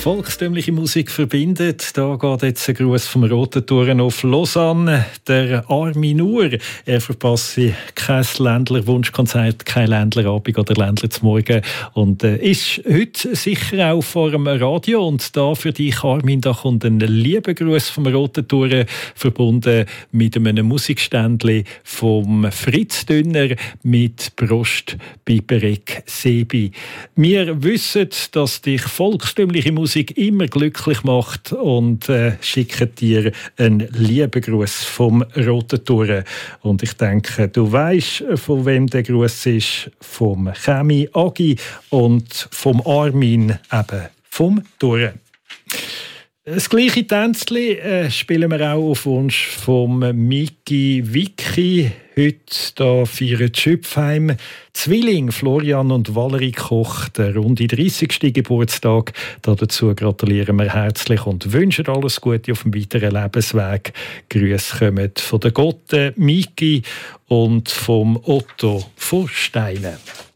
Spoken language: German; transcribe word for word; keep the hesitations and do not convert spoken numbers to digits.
volkstümliche Musik verbindet. Da geht jetzt ein Gruß vom Roten Touren auf Lausanne. Der Armin Nur, er verpasse kein Ländler-Wunschkonzert, kein Ländlerabend oder Ländler zum Morgen und äh, ist heute sicher auch vor dem Radio. Und da für dich, Armin, da kommt ein lieber Gruß vom Roten Touren, verbunden mit einem Musikständli vom Fritz Dünner mit Prost Biberek Sebi. Wir wissen, dass dich volkstümliche Musik immer glücklich macht und äh, schicken dir einen lieben Gruß vom Roten Touren. Und ich denke, du weißt, von wem der Gruß ist, vom Chemi Agi und vom Armin, eben vom Touren. Das gleiche Tänzli äh, spielen wir auch auf Wunsch vom Miki Vicky. Heute da feiern Schöpfheim Zwilling Florian und Valerie Koch den runde dreißigsten Geburtstag. Dazu gratulieren wir herzlich und wünschen alles Gute auf dem weiteren Lebensweg. Grüße kommen von der Gotte, Miki und vom Otto von Steinen.